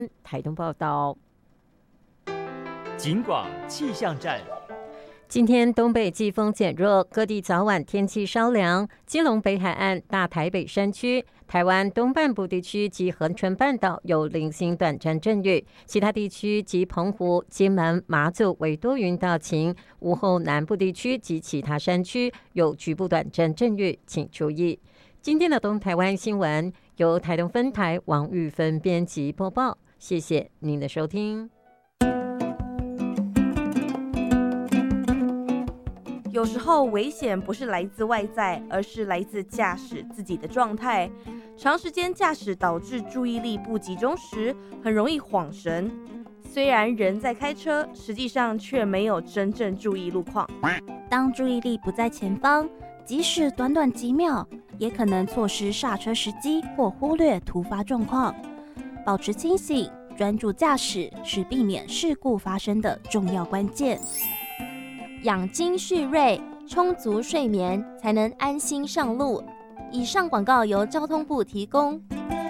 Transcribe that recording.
台东报道。 警广气象站。 今天东北季风减弱，各地早晚天气稍凉。基隆北海岸、大台北山区、台湾东半部地区及恒春半岛有零星短暂阵雨，其他地区及澎湖、金门、马祖为多云到晴。午后南部地区及其他山区有局部短暂阵雨，请注意。今天的东台湾新闻由台东分台王玉芬编辑播报，谢谢您的收听。 有时候危险不是来自外在，而是来自驾驶自己的状态。长时间驾驶导致注意力不集中时，很容易晃神。虽然人在开车，实际上却没有真正注意路况。 当注意力不在前方，即使短短几秒，也可能错失刹车时机或忽略突发状况。保持清醒，专注驾驶是避免事故发生的重要关键。养精蓄锐，充足睡眠才能安心上路。以上广告由交通部提供。